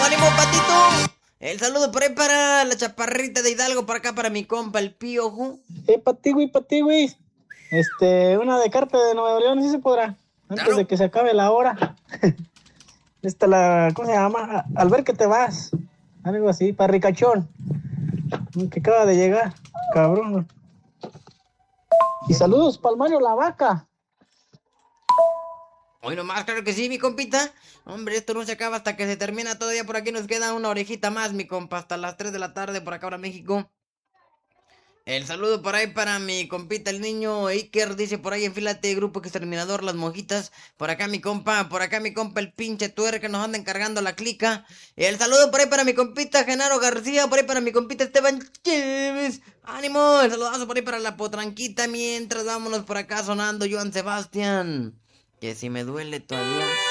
ánimo, Patito. El saludo por ahí para la chaparrita de Hidalgo, por acá para mi compa, el Piojo. Patiwi. Una de carta de Nuevo León, sí se podrá. Antes Claro. de que se acabe la hora. ¿Cómo se llama? Al ver que te vas. Algo así, para Ricachón. Que acaba de llegar, cabrón. Y saludos para Mario La Vaca. Hoy nomás, claro que sí, mi compita. Hombre, esto no se acaba hasta que se termina. Todavía por aquí nos queda una orejita más, mi compa. Hasta las 3 de la tarde por acá ahora México. El saludo por ahí para mi compita, el niño Iker. Dice por ahí, enfílate, grupo exterminador, las mojitas. Por acá mi compa, el pinche tuer que nos anda encargando la clica. El saludo por ahí para mi compita, Genaro García. Por ahí para mi compita, Esteban Chévez. Ánimo, el saludazo por ahí para la potranquita. Mientras vámonos por acá sonando, Joan Sebastián. Que si me duele tu adiós.